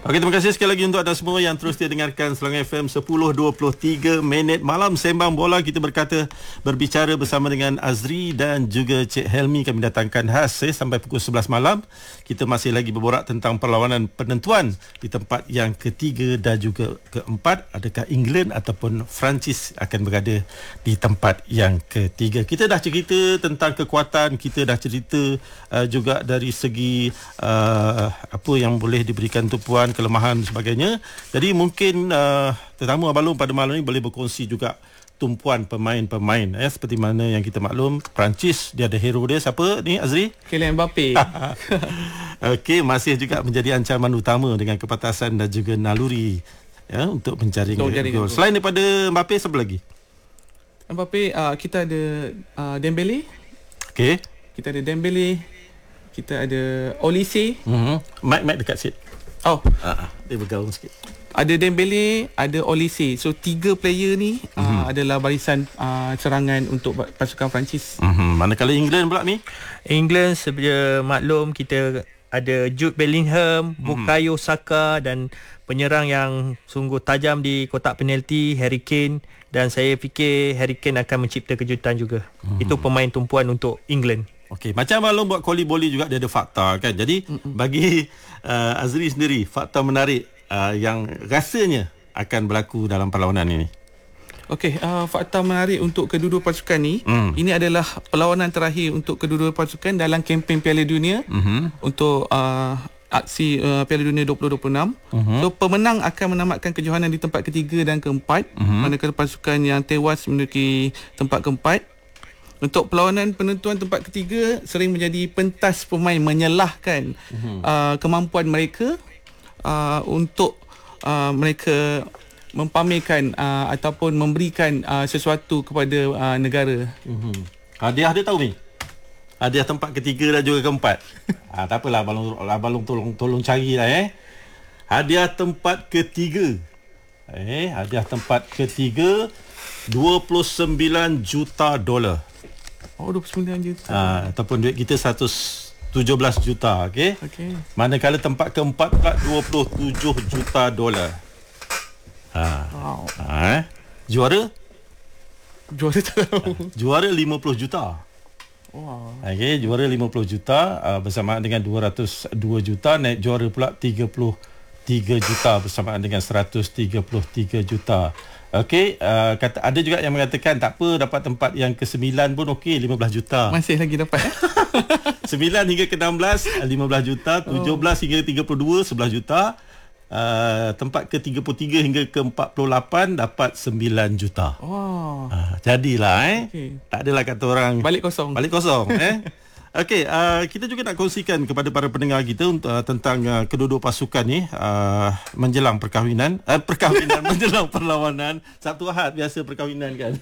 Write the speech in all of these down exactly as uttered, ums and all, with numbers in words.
Okey, terima kasih sekali lagi untuk anda semua yang terus dia dengarkan Selangor F M sepuluh dua puluh tiga minit malam sembang bola. Kita berkata berbicara bersama dengan Azri dan juga Cik Helmi. Kami datangkan khas eh, sampai pukul sebelas malam. Kita masih lagi berborak tentang perlawanan penentuan di tempat yang ketiga dan juga keempat. Adakah England ataupun Perancis akan berada di tempat yang ketiga. Kita dah cerita tentang kekuatan, kita dah cerita uh, juga dari segi uh, apa yang boleh diberikan tumpuan, kelemahan dan sebagainya. Jadi mungkin uh, tetamu Abang Long pada malam ini boleh berkongsi juga tumpuan pemain-pemain eh, seperti mana yang kita maklum Perancis dia ada hero dia, siapa ni Azri? Kylian Mbappe. Okey, masih juga menjadi ancaman utama dengan kepatasan dan juga naluri ya untuk mencari gol. Selain daripada Mbappe, siapa lagi? Mbappe, uh, kita ada uh, Dembele. Okey. Kita ada Dembele. Kita ada Olise. Mhm. Mic mic dekat sikit. Oh, ah, dia bergaung sikit. Ada Dembele, ada Olise. So tiga player ni mm-hmm. uh, adalah barisan uh, serangan untuk pasukan Perancis. Mm-hmm. Manakala England pula ni? England sebenarnya maklum kita ada Jude Bellingham, mm-hmm. Bukayo Saka dan penyerang yang sungguh tajam di kotak penalti Harry Kane, dan saya fikir Harry Kane akan mencipta kejutan juga. Mm-hmm. Itu pemain tumpuan untuk England. Okey, macam Abang buat koli boli juga dia ada fakta kan. Jadi mm-hmm. bagi uh, Azri sendiri, fakta menarik uh, yang rasanya akan berlaku dalam perlawanan ini. Okey, uh, fakta menarik untuk kedua-dua pasukan ni, mm. ini adalah perlawanan terakhir untuk kedua-dua pasukan dalam kempen Piala Dunia mm-hmm. untuk uh, aksi uh, Piala Dunia dua ribu dua puluh enam. Mm-hmm. So pemenang akan menamatkan kejohanan di tempat ketiga dan keempat, mm-hmm. manakala pasukan yang tewas menduduki tempat keempat. Untuk perlawanan penentuan tempat ketiga sering menjadi pentas pemain menyelahkan mm-hmm. uh, kemampuan mereka uh, untuk uh, mereka mempamerkan uh, ataupun memberikan uh, sesuatu kepada uh, negara. Mm-hmm. Hadiah dia tahu ni? Hadiah tempat ketiga dan juga keempat. ah, tak apalah, Abang Long, Abang Long tolong tolong carilah eh. Hadiah tempat ketiga. Eh, hadiah tempat ketiga dua puluh sembilan juta dolar. Oh, dua puluh sembilan juta. Ah, ataupun duit kita seratus tujuh belas juta, okey. Okey. Manakala tempat keempat pula dua puluh tujuh juta dolar. Ha. Wow. Ha, eh? Juara? Juara tahu. Juara lima puluh juta. Wow. Okey, juara lima puluh juta uh, bersamaan dengan dua ratus dua juta, naik juara pula tiga puluh tiga juta bersamaan dengan seratus tiga puluh tiga juta. Okey, uh, kata ada juga yang mengatakan tak apa, dapat tempat yang kesembilan pun okey, lima belas juta. Masih lagi dapat eh? sembilan hingga ke enam belas lima belas juta, tujuh belas hingga tiga puluh dua sebelas juta. Uh, tempat ke tiga puluh tiga hingga ke empat puluh lapan dapat sembilan juta. Wow. Uh, jadilah eh. Okay. Tak adalah kata orang balik kosong. Balik kosong eh. Okey, uh, kita juga nak kongsikan kepada para pendengar kita untuk uh, tentang uh, kedua-dua pasukan ni uh, menjelang perkahwinan, uh, perkahwinan menjelang perlawanan. Sabtu Ahad biasa perkahwinan kan.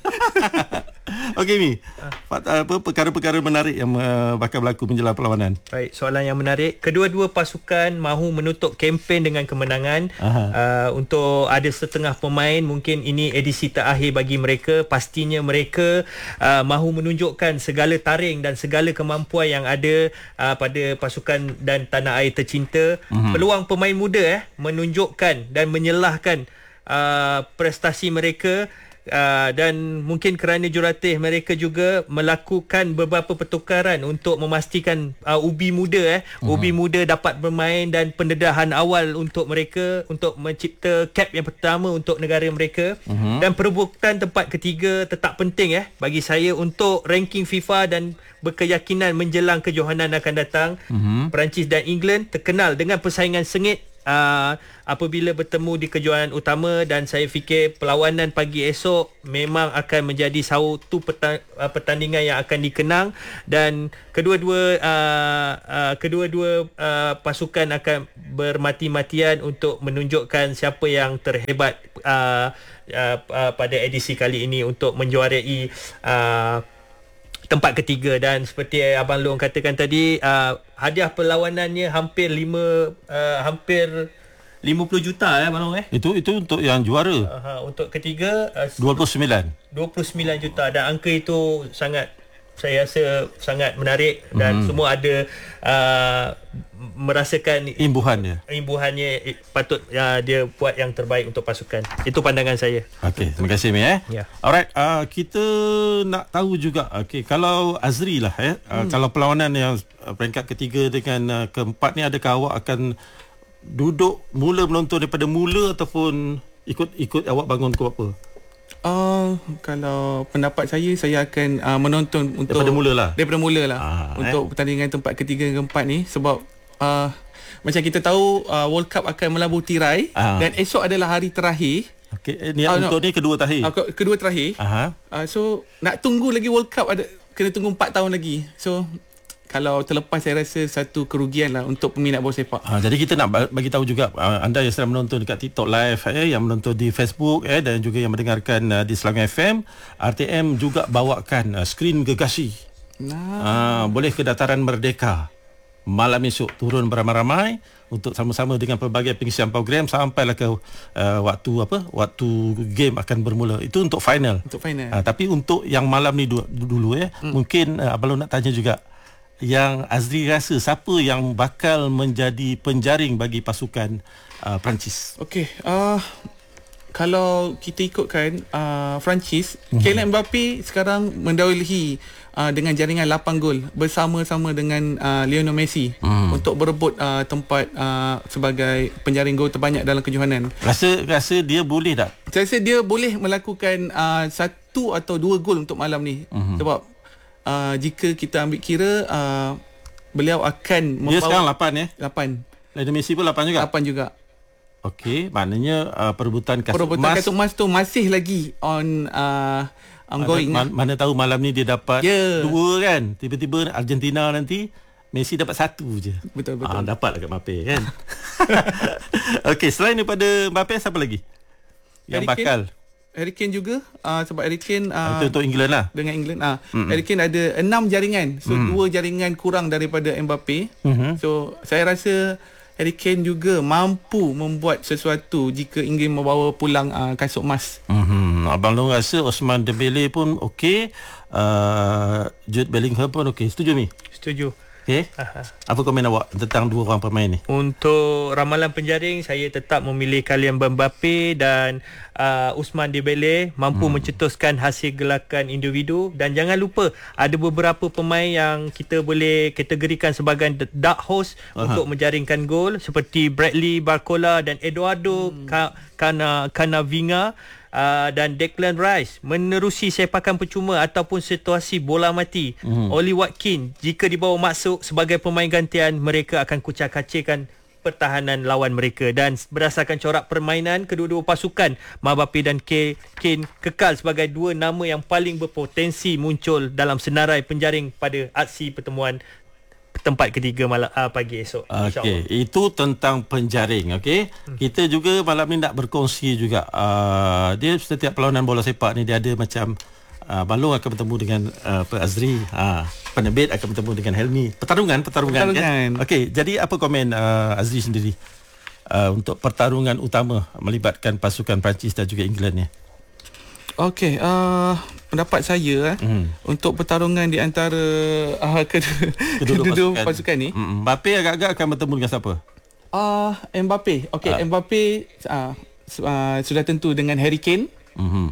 Okey Mi, apa perkara-perkara menarik yang uh, bakal berlaku menjelang perlawanan? Baik, soalan yang menarik. Kedua-dua pasukan mahu menutup kempen dengan kemenangan. Uh, untuk ada setengah pemain mungkin ini edisi terakhir bagi mereka. Pastinya mereka uh, mahu menunjukkan segala taring dan segala kemampuan yang ada uh, pada pasukan dan tanah air tercinta. Mm-hmm. Peluang pemain muda eh menunjukkan dan menyelahkan uh, prestasi mereka. Uh, dan mungkin kerana jurulatih mereka juga melakukan beberapa pertukaran untuk memastikan uh, ubi muda eh uh-huh. ubi muda dapat bermain dan pendedahan awal untuk mereka untuk mencipta cap yang pertama untuk negara mereka. Uh-huh. Dan perebutan tempat ketiga tetap penting eh bagi saya untuk ranking FIFA dan berkeyakinan menjelang kejohanan akan datang. Uh-huh. Perancis dan England terkenal dengan persaingan sengit Uh, apabila bertemu di kejohanan utama, dan saya fikir perlawanan pagi esok memang akan menjadi satu pertandingan yang akan dikenang, dan kedua-dua uh, uh, kedua-dua uh, pasukan akan bermati-matian untuk menunjukkan siapa yang terhebat uh, uh, uh, pada edisi kali ini untuk menjuarai uh, tempat ketiga. Dan seperti Abang Long katakan tadi, uh, hadiah perlawanannya hampir lima uh, hampir lima puluh juta eh Abang Long eh. Itu itu untuk yang juara. Uh, untuk ketiga uh, dua puluh sembilan dua puluh sembilan juta, dan angka itu sangat saya rasa sangat menarik dan hmm. semua ada uh, merasakan imbuhannya. Imbuhannya patut uh, dia buat yang terbaik untuk pasukan. Itu pandangan saya. Okey, terima kasih Mi eh. Yeah. Alright, uh, kita nak tahu juga okey kalau Azri lah eh uh, hmm. kalau perlawanan yang uh, peringkat ketiga dengan uh, keempat ni, adakah awak akan duduk mula menonton daripada mula ataupun ikut-ikut awak bangun ke apa? Uh, kalau pendapat saya, saya akan uh, menonton untuk daripada mula lah. Daripada mula lah ah, untuk eh? pertandingan tempat ketiga dan keempat ni, sebab uh, macam kita tahu uh, World Cup akan melabur tirai ah. dan esok adalah hari terakhir. Okey, eh, niat uh, untuk no, ni kedua terakhir. Uh, kedua terakhir. Uh, so nak tunggu lagi World Cup, ada kena tunggu empat tahun lagi. So kalau terlepas, saya rasa satu kerugian lah untuk peminat bola sepak. Ha, jadi kita nak bagi tahu juga uh, anda yang sedang menonton dekat TikTok live, eh, yang menonton di Facebook eh, dan juga yang mendengarkan uh, di Selangor F M, R T M juga bawakan uh, skrin gegasi. Nah. Uh, boleh ke Dataran Merdeka malam esok, turun beramai-ramai untuk sama-sama dengan pelbagai pengisian program sampailah ke uh, waktu apa waktu game akan bermula. Itu untuk final. Untuk final. Uh, tapi untuk yang malam ni dulu, dulu eh, hmm. mungkin uh, Abang nak tanya juga, yang Azri rasa siapa yang bakal menjadi penjaring bagi pasukan uh, Perancis? Okey, uh, kalau kita ikutkan uh, Perancis, mm-hmm. Kylian Mbappe sekarang mendahului uh, dengan jaringan lapan gol bersama-sama dengan uh, Lionel Messi mm. untuk berebut uh, tempat uh, sebagai penjaring gol terbanyak dalam kejohanan. Rasa rasa dia boleh tak? Saya rasa dia boleh melakukan uh, satu atau dua gol untuk malam ni, mm-hmm. sebab Uh, jika kita ambil kira uh, beliau akan membawa, dia sekarang lapan ya? lapan. Lionel Messi pun lapan juga? lapan juga. Okey, maknanya uh, perebutan kasut perebutan emas kasut emas tu masih lagi on uh, ongoing. Mana, mana tahu malam ni dia dapat yeah. dua kan. Tiba-tiba Argentina nanti Messi dapat satu je. Betul betul. Ah, dapat dekat Mbappe kan. Okey, selain daripada Mbappe, siapa lagi yang Harry bakal? Kane. Harry Kane juga, uh, sebab Harry Kane uh, itu untuk England lah. Dengan England ah. Uh, Harry Kane ada enam jaringan. So mm. dua jaringan kurang daripada Mbappe. Mm-hmm. So saya rasa Harry Kane juga mampu membuat sesuatu jika ingin membawa pulang uh, kasut emas. Mm-hmm. Abang Long rasa Ousmane Dembele pun okey. Uh, Jude Bellingham pun okey. Setuju ni? Setuju. Okay. Apa komen awak tentang dua orang pemain ni? Untuk ramalan penjaring, saya tetap memilih Kylian Mbappe dan uh, Ousmane Dembele mampu hmm. mencetuskan hasil gelakan individu. Dan jangan lupa, ada beberapa pemain yang kita boleh kategorikan sebagai dark horse Aha. untuk menjaringkan gol, seperti Bradley Barcola dan Eduardo hmm. Cana Canavinga. Uh, dan Declan Rice menerusi sepakan percuma ataupun situasi bola mati. Mm. Oli Watkins jika dibawa masuk sebagai pemain gantian, mereka akan kucak-kacirkan pertahanan lawan mereka. Dan berdasarkan corak permainan kedua-dua pasukan, Mbappe dan Kane kekal sebagai dua nama yang paling berpotensi muncul dalam senarai penjaring pada aksi pertemuan tempat ketiga malam uh, pagi esok. Okey, itu tentang penjaring. Okey, hmm. kita juga malam ni nak berkongsi juga. Uh, dia setiap perlawanan bola sepak ni dia ada macam uh, Balong akan bertemu dengan uh, Pak Azri, uh, penerbit akan bertemu dengan Helmi. Pertarungan, pertarungan. pertarungan. Kan? Okey, jadi apa komen uh, Azri sendiri uh, untuk pertarungan utama melibatkan pasukan Perancis dan juga England ni? Okey, uh, pendapat saya eh, mm. untuk pertarungan di antara uh, kedua, kedua, kedua pasukan. pasukan ni, mm. Mbappe agak-agak akan bertemu dengan siapa? Uh, Mbappe. Okey, uh. Mbappe uh, uh, sudah tentu dengan Harry Kane. Mm-hmm.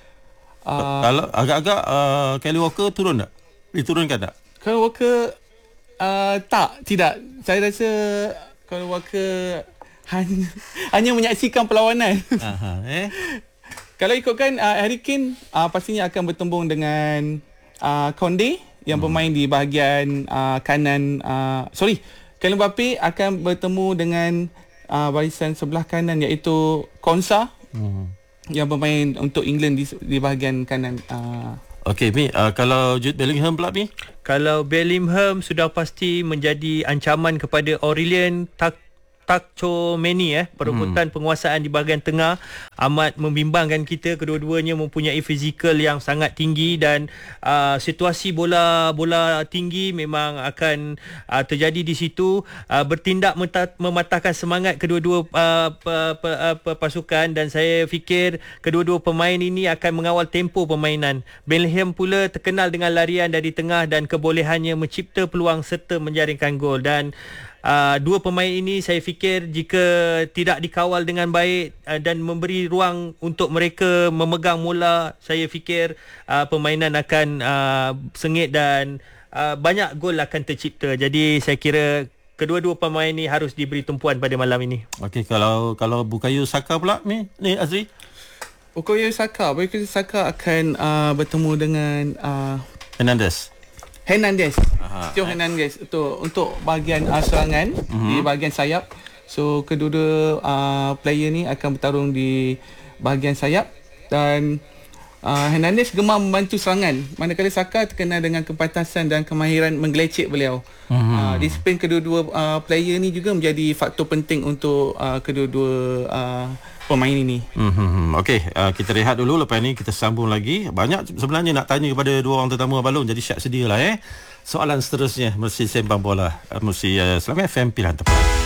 Uh, Kalau agak-agak uh, Kyle Walker turun tak? Diturunkan tak? Kyle Walker uh, tak, tidak. Saya rasa Kyle Walker hanya, hanya menyaksikan perlawanan. Aha, eh? Kalau ikutkan uh, Harry Kane uh, pastinya akan bertembung dengan uh, Konde yang hmm. bermain di bahagian uh, kanan. Uh, sorry, Kylian Mbappe akan bertemu dengan uh, barisan sebelah kanan, iaitu Konsa hmm. yang bermain untuk England di, di bahagian kanan. Uh, Okey, Mi, uh, kalau Jude Bellingham pula, Mi? Kalau Bellingham sudah pasti menjadi ancaman kepada Aurelien Tak Takchomeni eh perebutan hmm. penguasaan di bahagian tengah amat membimbangkan kita. Kedua-duanya mempunyai fizikal yang sangat tinggi dan uh, situasi bola bola tinggi memang akan uh, terjadi di situ, uh, bertindak meta- mematahkan semangat kedua-dua uh, pe- pe- pe- pasukan, dan saya fikir kedua-dua pemain ini akan mengawal tempo permainan. Bellingham pula terkenal dengan larian dari tengah dan kebolehannya mencipta peluang serta menjaringkan gol, dan Uh, dua pemain ini saya fikir jika tidak dikawal dengan baik uh, dan memberi ruang untuk mereka memegang bola, saya fikir uh, permainan akan uh, sengit dan uh, banyak gol akan tercipta. Jadi saya kira kedua-dua pemain ini harus diberi tumpuan pada malam ini. Okey, kalau kalau Bukayo Saka pula ni, ni Azri. Bukayo Saka, Bukayo Saka akan uh, bertemu dengan uh, Hernandez. Hernandez, Theo Hernandez untuk untuk bahagian uh, serangan uh-huh. di bahagian sayap. So kedua-dua uh, player ni akan bertarung di bahagian sayap, dan uh, Hernandez gemar membantu serangan, manakala Saka terkenal dengan kepantasan dan kemahiran menggelecek beliau. Uh-huh. Uh, disiplin kedua-dua uh, player ni juga menjadi faktor penting untuk uh, kedua-dua uh, pemain ini. Mm-hmm. Okey, uh, kita rehat dulu, lepas ni kita sambung lagi. Banyak sebenarnya nak tanya kepada dua orang tetamu Abang Long, jadi siap sedialah eh. Soalan seterusnya mesti Sembang Bola, uh, mesti uh, Selamat F M pilihan tepat.